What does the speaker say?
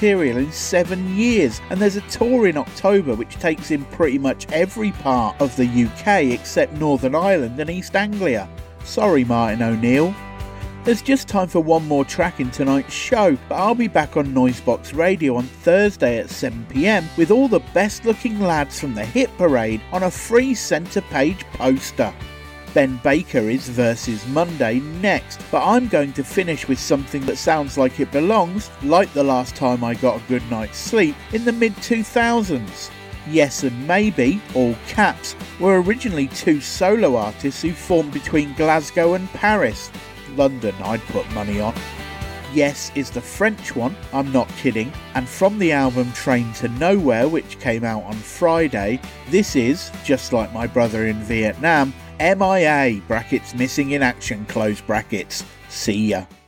material in 7 years, and there's a tour in October which takes in pretty much every part of the UK except Northern Ireland and East Anglia. Sorry, Martin O'Neill. There's just time for one more track in tonight's show, but I'll be back on Noisebox Radio on Thursday at 7 p.m. with all the best looking lads from the Hit Parade on a free centre page poster. Ben Baker is Versus Monday next, but I'm going to finish with something that sounds like it belongs, like the last time I got a good night's sleep, in the mid-2000s. Yes and Maybe, all caps, were originally two solo artists who formed between Glasgow and Paris. London, I'd put money on. Yes is the French one, I'm not kidding, and from the album Train to Nowhere, which came out on Friday, this is, just like my brother in Vietnam, MIA, brackets missing in action, close brackets. See ya.